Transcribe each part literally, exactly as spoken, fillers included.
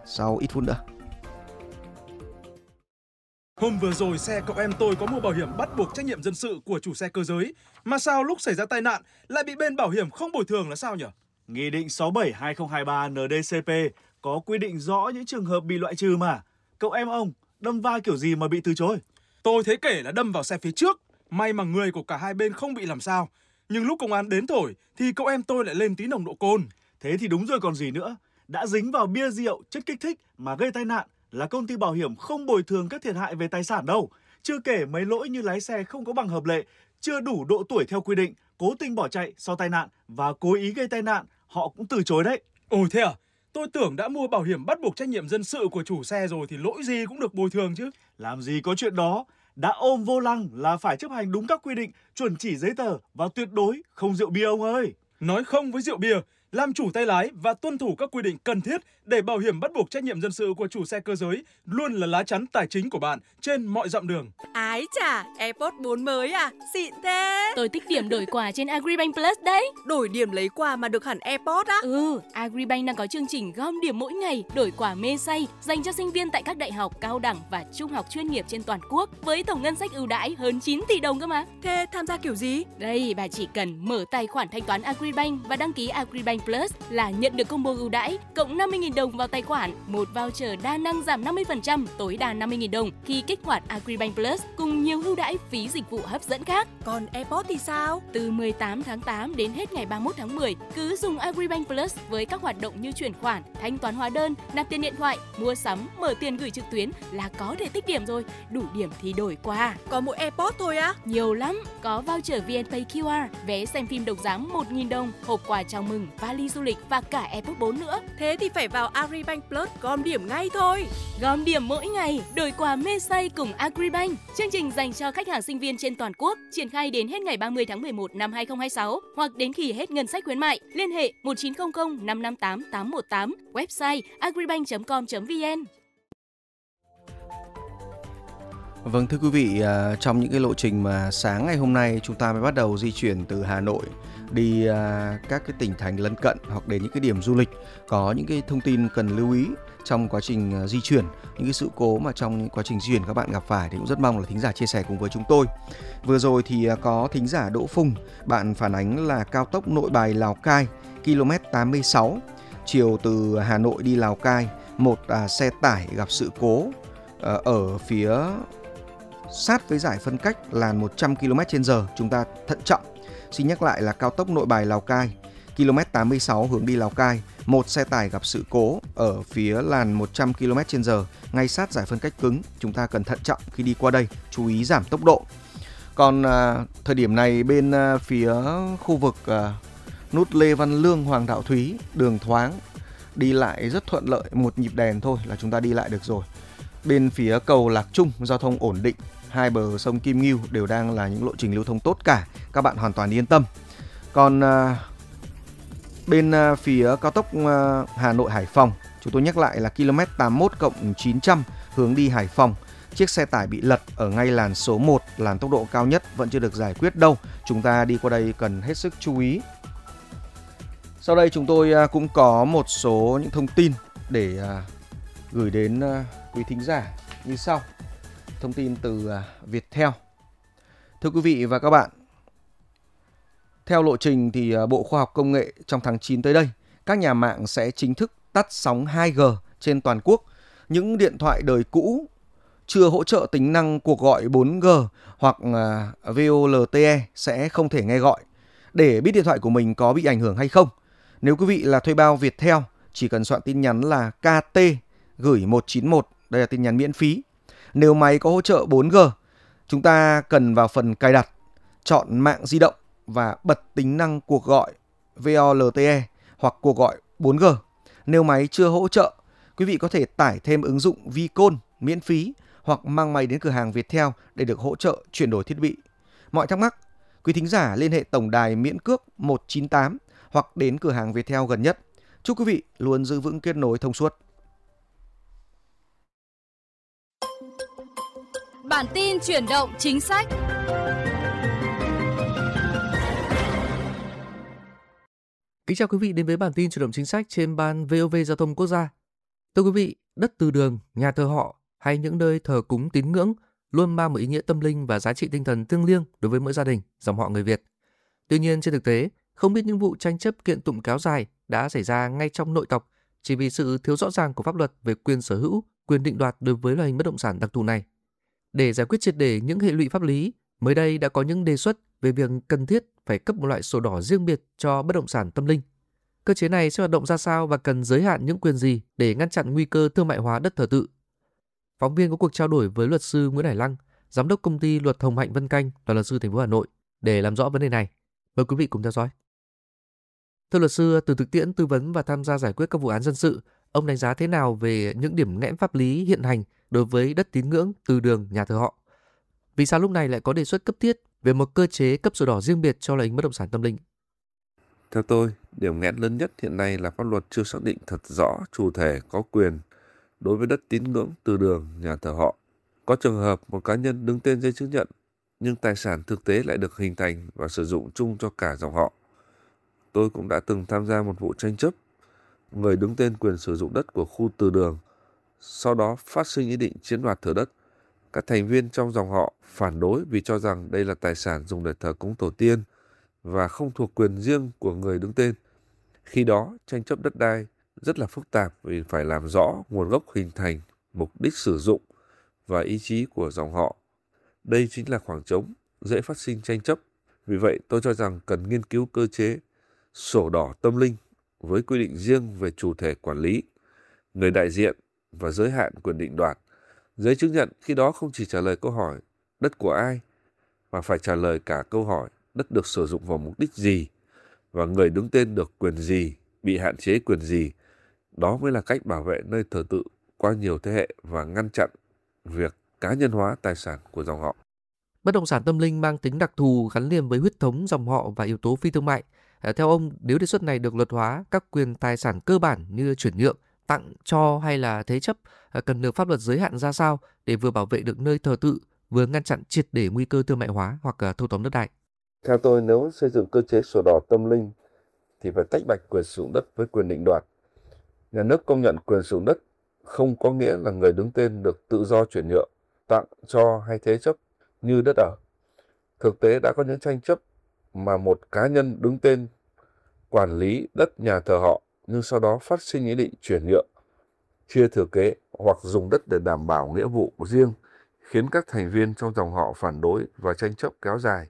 sau ít phút nữa. Hôm vừa rồi xe cậu em tôi có mua bảo hiểm bắt buộc trách nhiệm dân sự của chủ xe cơ giới, mà sao lúc xảy ra tai nạn lại bị bên bảo hiểm không bồi thường là sao nhỉ? Nghị định sáu bảy hai không hai ba N D C P có quy định rõ những trường hợp bị loại trừ mà. Cậu em ông đâm va kiểu gì mà bị từ chối? Tôi thấy kể là đâm vào xe phía trước, may mà người của cả hai bên không bị làm sao. Nhưng lúc công an đến thổi thì cậu em tôi lại lên tí nồng độ cồn. Thế thì đúng rồi còn gì nữa. Đã dính vào bia rượu, chất kích thích mà gây tai nạn là công ty bảo hiểm không bồi thường các thiệt hại về tài sản đâu. Chưa kể mấy lỗi như lái xe không có bằng hợp lệ, chưa đủ độ tuổi theo quy định, cố tình bỏ chạy sau tai nạn và cố ý gây tai nạn, họ cũng từ chối đấy. Ôi thế à? Tôi tưởng đã mua bảo hiểm bắt buộc trách nhiệm dân sự của chủ xe rồi thì lỗi gì cũng được bồi thường chứ. Làm gì có chuyện đó. Đã ôm vô lăng là phải chấp hành đúng các quy định, chuẩn chỉ giấy tờ và tuyệt đối không rượu bia ông ơi. Nói không với rượu bia, làm chủ tay lái và tuân thủ các quy định cần thiết để bảo hiểm bắt buộc trách nhiệm dân sự của chủ xe cơ giới luôn là lá chắn tài chính của bạn trên mọi dặm đường. Ái chà, AirPods bốn mới à? Xịn thế. Tôi tích điểm đổi quà trên Agribank Plus đấy. Đổi điểm lấy quà mà được hẳn AirPods á? Ừ, Agribank đang có chương trình gom điểm mỗi ngày đổi quà mê say dành cho sinh viên tại các đại học, cao đẳng và trung học chuyên nghiệp trên toàn quốc với tổng ngân sách ưu đãi hơn chín tỷ đồng cơ mà. Thế tham gia kiểu gì? Đây, bà chỉ cần mở tài khoản thanh toán Agribank và đăng ký Agribank Plus là nhận được combo ưu đãi cộng năm mươi nghìn đồng vào tài khoản, một voucher đa năng giảm năm mươi phần trăm tối đa năm mươi nghìn đồng khi kích hoạt Agribank Plus cùng nhiều ưu đãi phí dịch vụ hấp dẫn khác. Còn AirPods thì sao? Từ mười tám tháng tám đến hết ngày ba mươi mốt tháng mười, cứ dùng Agribank Plus với các hoạt động như chuyển khoản, thanh toán hóa đơn, nạp tiền điện thoại, mua sắm, mở tiền gửi trực tuyến là có thể tích điểm rồi. Đủ điểm thì đổi quà. Có mỗi AirPods thôi á? Nhiều lắm, có voucher vê en Pay Q R, vé xem phim đồng giá một nghìn đồng, hộp quà chào mừng, vali du lịch và cả AirPods bốn nữa. Thế thì phải vào Agribank Plus gom điểm ngay thôi. Gom điểm mỗi ngày, đổi quà mê say cùng Agribank. Chương trình dành cho khách hàng sinh viên trên toàn quốc, triển khai đến hết ngày ba mươi tháng mười một năm hai không hai sáu hoặc đến khi hết ngân sách khuyến mại. Liên hệ một chín không không năm năm tám tám một tám, website agribank chấm com chấm vn. Vâng, thưa quý vị, trong những cái lộ trình mà sáng ngày hôm nay chúng ta mới bắt đầu di chuyển từ Hà Nội đi các cái tỉnh thành lân cận hoặc đến những cái điểm du lịch, có những cái thông tin cần lưu ý trong quá trình di chuyển, những cái sự cố mà trong quá trình di chuyển các bạn gặp phải thì cũng rất mong là thính giả chia sẻ cùng với chúng tôi. Vừa rồi thì có thính giả Đỗ Phùng, bạn phản ánh là cao tốc Nội Bài Lào Cai km tám mươi sáu, chiều từ Hà Nội đi Lào Cai, một à, xe tải gặp sự cố à, ở phía sát với giải phân cách làn một trăm ki lô mét trên giờ, chúng ta thận trọng. Xin nhắc lại là cao tốc Nội Bài Lào Cai km tám mươi sáu hướng đi Lào Cai, một xe tải gặp sự cố ở phía làn một trăm ki lô mét trên giờ ngay sát giải phân cách cứng, chúng ta cần thận trọng khi đi qua đây, chú ý giảm tốc độ. Còn à, thời điểm này bên à, phía khu vực à, nút Lê Văn Lương, Hoàng Đạo Thúy, đường thoáng, đi lại rất thuận lợi, một nhịp đèn thôi là chúng ta đi lại được rồi. Bên phía cầu Lạc Trung, giao thông ổn định, hai bờ sông Kim Ngưu đều đang là những lộ trình lưu thông tốt cả, các bạn hoàn toàn yên tâm. Còn à, bên à, phía cao tốc à, Hà Nội Hải Phòng, chúng tôi nhắc lại là km tám mươi mốt cộng chín trăm hướng đi Hải Phòng. Chiếc xe tải bị lật ở ngay làn số một, làn tốc độ cao nhất vẫn chưa được giải quyết đâu. Chúng ta đi qua đây cần hết sức chú ý. Sau đây chúng tôi à, cũng có một số những thông tin để à, gửi đến à, quý thính giả như sau. Thông tin từ à, Viettel. Thưa quý vị và các bạn, theo lộ trình thì à, Bộ Khoa học Công nghệ trong tháng chín tới đây, các nhà mạng sẽ chính thức tắt sóng hai G trên toàn quốc. Những điện thoại đời cũ chưa hỗ trợ tính năng cuộc gọi bốn G hoặc à, vê o lờ tê e sẽ không thể nghe gọi. Để biết điện thoại của mình có bị ảnh hưởng hay không, nếu quý vị là thuê bao Viettel, chỉ cần soạn tin nhắn là ca tê gửi một chín một, đây là tin nhắn miễn phí. Nếu máy có hỗ trợ bốn G, chúng ta cần vào phần cài đặt, chọn mạng di động và bật tính năng cuộc gọi vê o lờ tê e hoặc cuộc gọi bốn G. Nếu máy chưa hỗ trợ, quý vị có thể tải thêm ứng dụng Vicon miễn phí hoặc mang máy đến cửa hàng Viettel để được hỗ trợ chuyển đổi thiết bị. Mọi thắc mắc, quý thính giả liên hệ tổng đài miễn cước một chín tám hoặc đến cửa hàng Viettel gần nhất. Chúc quý vị luôn giữ vững kết nối thông suốt. Bản tin chuyển động chính sách. Kính chào quý vị đến với bản tin chuyển động chính sách trên ban vê o vê Giao thông Quốc gia. Thưa quý vị, đất từ đường, nhà thờ họ hay những nơi thờ cúng tín ngưỡng luôn mang một ý nghĩa tâm linh và giá trị tinh thần thiêng liêng đối với mỗi gia đình, dòng họ người Việt. Tuy nhiên trên thực tế, không biết những vụ tranh chấp kiện tụng kéo dài đã xảy ra ngay trong nội tộc chỉ vì sự thiếu rõ ràng của pháp luật về quyền sở hữu, quyền định đoạt đối với loại hình bất động sản đặc thù này. Để giải quyết triệt để những hệ lụy pháp lý, mới đây đã có những đề xuất về việc cần thiết phải cấp một loại sổ đỏ riêng biệt cho bất động sản tâm linh. Cơ chế này sẽ hoạt động ra sao và cần giới hạn những quyền gì để ngăn chặn nguy cơ thương mại hóa đất thờ tự? Phóng viên có cuộc trao đổi với luật sư Nguyễn Hải Lăng, giám đốc công ty luật Hồng Hạnh Vân Canh, đoàn luật sư thành phố Hà Nội để làm rõ vấn đề này. Mời quý vị cùng theo dõi. Thưa luật sư, từ thực tiễn tư vấn và tham gia giải quyết các vụ án dân sự, ông đánh giá thế nào về những điểm nghẽn pháp lý hiện hành đối với đất tín ngưỡng, từ đường, nhà thờ họ? Vì sao lúc này lại có đề xuất cấp thiết về một cơ chế cấp sổ đỏ riêng biệt cho loại hình bất động sản tâm linh? Theo tôi, điểm nghẽn lớn nhất hiện nay là pháp luật chưa xác định thật rõ chủ thể có quyền đối với đất tín ngưỡng, từ đường, nhà thờ họ. Có trường hợp một cá nhân đứng tên giấy chứng nhận, nhưng tài sản thực tế lại được hình thành và sử dụng chung cho cả dòng họ. Tôi cũng đã từng tham gia một vụ tranh chấp, người đứng tên quyền sử dụng đất của khu từ đường, sau đó phát sinh ý định chiếm đoạt thửa đất. Các thành viên trong dòng họ phản đối vì cho rằng đây là tài sản dùng để thờ cúng tổ tiên và không thuộc quyền riêng của người đứng tên. Khi đó, tranh chấp đất đai rất là phức tạp vì phải làm rõ nguồn gốc hình thành, mục đích sử dụng và ý chí của dòng họ. Đây chính là khoảng trống dễ phát sinh tranh chấp. Vì vậy, tôi cho rằng cần nghiên cứu cơ chế sổ đỏ tâm linh với quy định riêng về chủ thể quản lý, người đại diện và giới hạn quyền định đoạt. Giấy chứng nhận khi đó không chỉ trả lời câu hỏi đất của ai, mà phải trả lời cả câu hỏi đất được sử dụng vào mục đích gì và người đứng tên được quyền gì, bị hạn chế quyền gì. Đó mới là cách bảo vệ nơi thờ tự qua nhiều thế hệ và ngăn chặn việc cá nhân hóa tài sản của dòng họ. Bất động sản tâm linh mang tính đặc thù gắn liền với huyết thống dòng họ và yếu tố phi thương mại. Theo ông, nếu đề xuất này được luật hóa, các quyền tài sản cơ bản như chuyển nhượng, tặng, cho hay là thế chấp cần được pháp luật giới hạn ra sao để vừa bảo vệ được nơi thờ tự, vừa ngăn chặn triệt để nguy cơ thương mại hóa hoặc thâu tóm đất đai? Theo tôi, nếu xây dựng cơ chế sổ đỏ tâm linh thì phải tách bạch quyền sử dụng đất với quyền định đoạt. Nhà nước công nhận quyền sử dụng đất không có nghĩa là người đứng tên được tự do chuyển nhượng, tặng, cho hay thế chấp như đất ở. Thực tế đã có những tranh chấp mà một cá nhân đứng tên quản lý đất nhà thờ họ nhưng sau đó phát sinh ý định chuyển nhượng, chia thừa kế hoặc dùng đất để đảm bảo nghĩa vụ riêng, khiến các thành viên trong dòng họ phản đối và tranh chấp kéo dài.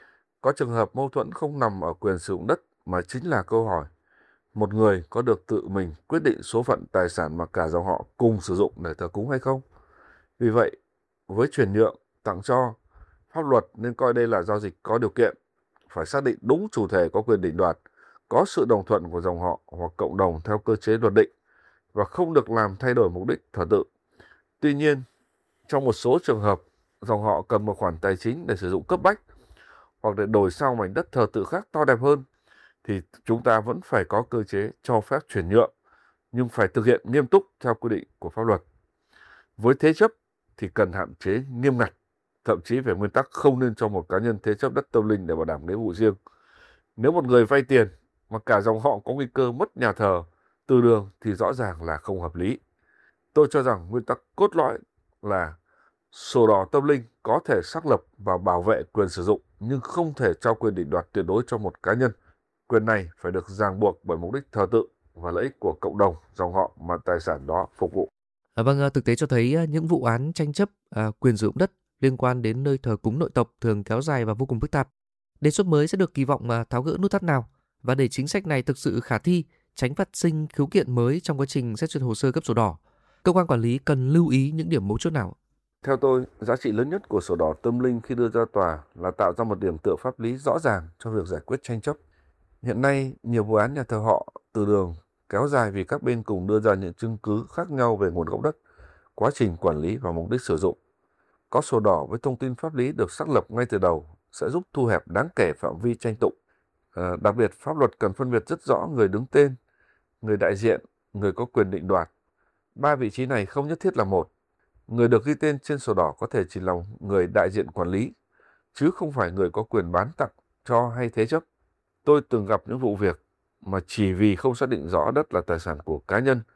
Có trường hợp mâu thuẫn không nằm ở quyền sử dụng đất mà chính là câu hỏi một người có được tự mình quyết định số phận tài sản mà cả dòng họ cùng sử dụng để thờ cúng hay không. Vì vậy, với chuyển nhượng, tặng cho, pháp luật nên coi đây là giao dịch có điều kiện, phải xác định đúng chủ thể có quyền định đoạt, có sự đồng thuận của dòng họ hoặc cộng đồng theo cơ chế luật định và không được làm thay đổi mục đích thờ tự. Tuy nhiên, trong một số trường hợp, dòng họ cần một khoản tài chính để sử dụng cấp bách hoặc để đổi sang mảnh đất thờ tự khác to đẹp hơn, thì chúng ta vẫn phải có cơ chế cho phép chuyển nhượng, nhưng phải thực hiện nghiêm túc theo quy định của pháp luật. Với thế chấp thì cần hạn chế nghiêm ngặt, thậm chí về nguyên tắc không nên cho một cá nhân thế chấp đất tâm linh để bảo đảm nghĩa vụ riêng. Nếu một người vay tiền mà cả dòng họ có nguy cơ mất nhà thờ, từ đường thì rõ ràng là không hợp lý. Tôi cho rằng nguyên tắc cốt lõi là sổ đỏ tâm linh có thể xác lập và bảo vệ quyền sử dụng nhưng không thể trao quyền định đoạt tuyệt đối cho một cá nhân. Quyền này phải được ràng buộc bởi mục đích thờ tự và lợi ích của cộng đồng, dòng họ mà tài sản đó phục vụ. À, vâng, thực tế cho thấy những vụ án tranh chấp à, quyền sử dụng đất liên quan đến nơi thờ cúng nội tộc thường kéo dài và vô cùng phức tạp. Đề xuất mới sẽ được kỳ vọng mà tháo gỡ nút thắt nào, và để chính sách này thực sự khả thi, tránh phát sinh khiếu kiện mới trong quá trình xét duyệt hồ sơ cấp sổ đỏ, cơ quan quản lý cần lưu ý những điểm mấu chốt nào? Theo tôi, giá trị lớn nhất của sổ đỏ tâm linh khi đưa ra tòa là tạo ra một điểm tựa pháp lý rõ ràng cho việc giải quyết tranh chấp. Hiện nay, nhiều vụ án nhà thờ họ, từ đường kéo dài vì các bên cùng đưa ra những chứng cứ khác nhau về nguồn gốc đất, quá trình quản lý và mục đích sử dụng. Có sổ đỏ với thông tin pháp lý được xác lập ngay từ đầu sẽ giúp thu hẹp đáng kể phạm vi tranh tụng. À, đặc biệt, pháp luật cần phân biệt rất rõ người đứng tên, người đại diện, người có quyền định đoạt. Ba vị trí này không nhất thiết là một. Người được ghi tên trên sổ đỏ có thể chỉ là người đại diện quản lý, chứ không phải người có quyền bán tặng, cho hay thế chấp. Tôi từng gặp những vụ việc mà chỉ vì không xác định rõ đất là tài sản của cá nhân,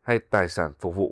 hay tài sản phục vụ